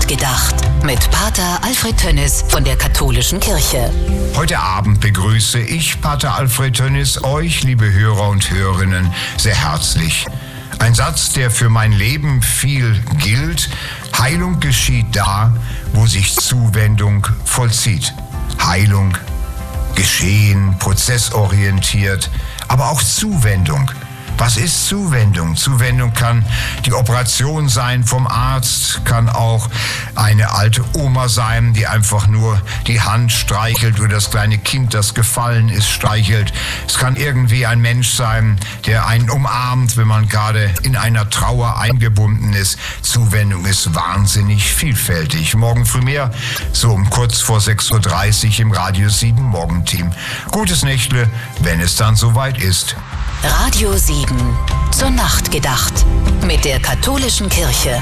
Nacht gedacht. Mit Pater Alfred Tönnis von der Katholischen Kirche. Heute Abend begrüße ich, Pater Alfred Tönnis, euch, liebe Hörer und Hörerinnen, sehr herzlich. Ein Satz, der für mein Leben viel gilt: Heilung geschieht da, wo sich Zuwendung vollzieht. Heilung, Geschehen, prozessorientiert, aber auch Zuwendung. Was ist Zuwendung? Zuwendung kann die Operation sein vom Arzt, kann auch eine alte Oma sein, die einfach nur die Hand streichelt oder das kleine Kind, das gefallen ist, streichelt. Es kann irgendwie ein Mensch sein, der einen umarmt, wenn man gerade in einer Trauer eingebunden ist. Zuwendung ist wahnsinnig vielfältig. Morgen früh mehr, so um kurz vor 6:30 Uhr im Radio 7 Morgenteam. Gutes Nächtle, wenn es dann soweit ist. Radio 7 zur Nacht gedacht mit der Katholischen Kirche.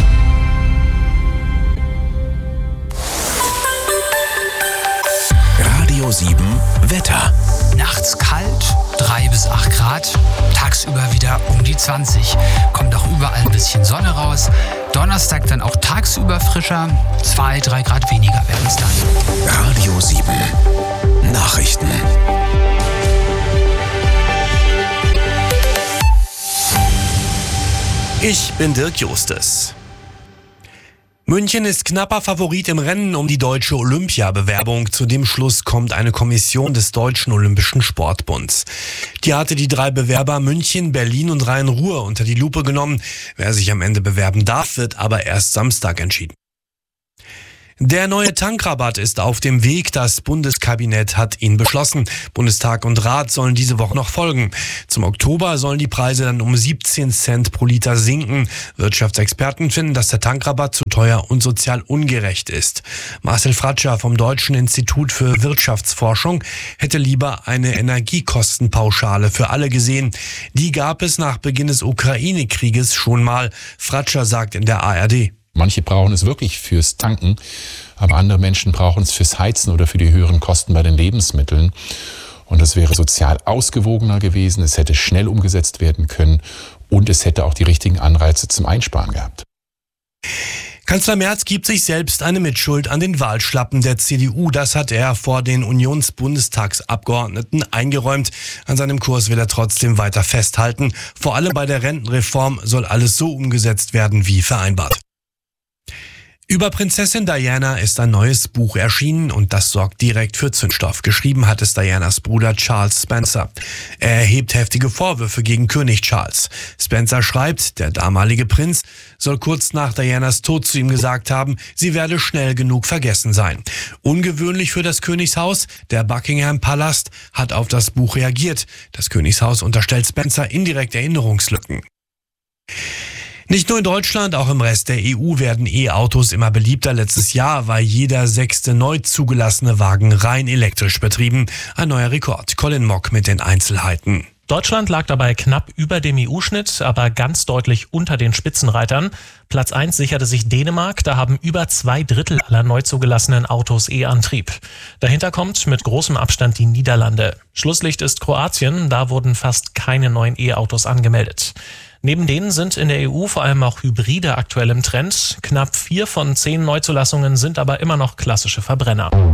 Radio 7 Wetter. Nachts kalt, 3 bis 8 Grad, tagsüber wieder um die 20. Kommt auch überall ein bisschen Sonne raus. Donnerstag dann auch tagsüber frischer, 2, 3 Grad weniger werden es dann. Radio 7 Nachrichten. Ich bin Dirk Justus. München ist knapper Favorit im Rennen um die deutsche Olympiabewerbung. Zu dem Schluss kommt eine Kommission des Deutschen Olympischen Sportbunds. Die hatte die 3 Bewerber München, Berlin und Rhein-Ruhr unter die Lupe genommen. Wer sich am Ende bewerben darf, wird aber erst Samstag entschieden. Der neue Tankrabatt ist auf dem Weg. Das Bundeskabinett hat ihn beschlossen. Bundestag und Rat sollen diese Woche noch folgen. Zum Oktober sollen die Preise dann um 17 Cent pro Liter sinken. Wirtschaftsexperten finden, dass der Tankrabatt zu teuer und sozial ungerecht ist. Marcel Fratscher vom Deutschen Institut für Wirtschaftsforschung hätte lieber eine Energiekostenpauschale für alle gesehen. Die gab es nach Beginn des Ukraine-Krieges schon mal. Fratscher sagt in der ARD: Manche brauchen es wirklich fürs Tanken, aber andere Menschen brauchen es fürs Heizen oder für die höheren Kosten bei den Lebensmitteln. Und das wäre sozial ausgewogener gewesen, es hätte schnell umgesetzt werden können und es hätte auch die richtigen Anreize zum Einsparen gehabt. Kanzler Merz gibt sich selbst eine Mitschuld an den Wahlschlappen der CDU. Das hat er vor den Unionsbundestagsabgeordneten eingeräumt. An seinem Kurs will er trotzdem weiter festhalten. Vor allem bei der Rentenreform soll alles so umgesetzt werden wie vereinbart. Über Prinzessin Diana ist ein neues Buch erschienen und das sorgt direkt für Zündstoff. Geschrieben hat es Dianas Bruder Charles Spencer. Er erhebt heftige Vorwürfe gegen König Charles. Spencer schreibt, der damalige Prinz soll kurz nach Dianas Tod zu ihm gesagt haben, sie werde schnell genug vergessen sein. Ungewöhnlich für das Königshaus, der Buckingham Palast hat auf das Buch reagiert. Das Königshaus unterstellt Spencer indirekt Erinnerungslücken. Nicht nur in Deutschland, auch im Rest der EU werden E-Autos immer beliebter. Letztes Jahr war jeder 6. neu zugelassene Wagen rein elektrisch betrieben. Ein neuer Rekord. Colin Mock mit den Einzelheiten. Deutschland lag dabei knapp über dem EU-Schnitt, aber ganz deutlich unter den Spitzenreitern. Platz 1 sicherte sich Dänemark, da haben über 2/3 aller neu zugelassenen Autos E-Antrieb. Dahinter kommt mit großem Abstand die Niederlande. Schlusslicht ist Kroatien, da wurden fast keine neuen E-Autos angemeldet. Neben denen sind in der EU vor allem auch Hybride aktuell im Trend. Knapp 4 von 10 Neuzulassungen sind aber immer noch klassische Verbrenner.